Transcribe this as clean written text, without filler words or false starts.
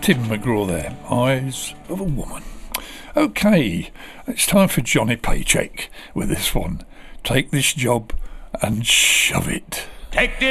Tim McGraw there, Eyes of a Woman. Okay, it's time for Johnny Paycheck with this one. Take this job and shove it. Take this